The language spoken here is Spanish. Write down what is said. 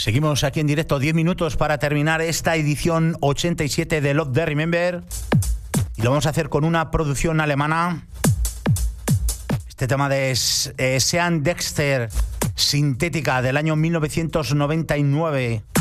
Seguimos aquí en directo, 10 minutos para terminar esta edición 87 de Love the Remember. Y lo vamos a hacer con una producción alemana. Este tema de Sean Dexter, Sintética, del año 1999.